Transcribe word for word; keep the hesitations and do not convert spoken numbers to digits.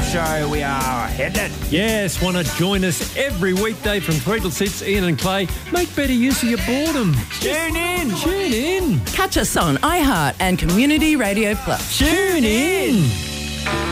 show we are headed. Yes, want to join us every weekday from three till six, Ian and Clay. Make better use of your boredom. Tune in. Tune in. Catch us on iHeart and Community Radio Plus. Tune in.